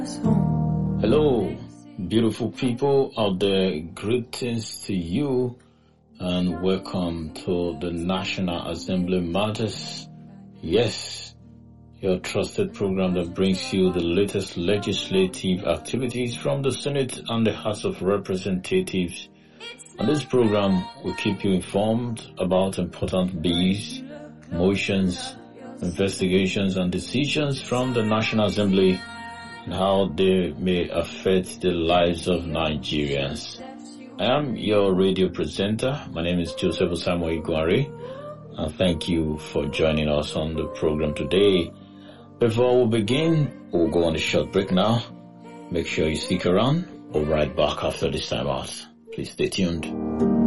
Hello, beautiful people out there. Greetings to you and welcome to the National Assembly Matters. Yes, your trusted program that brings you the latest legislative activities from the Senate and the House of Representatives. On this program, we keep you informed about important bills, motions, investigations and decisions from the National Assembly and how they may affect the lives of Nigerians. I am your radio presenter. My name is Joseph Samuel Iguari, and thank you for joining us on the program today. Before we begin, we'll go on a short break now. Make sure you stick around. We'll be right back after this time out. Please stay tuned.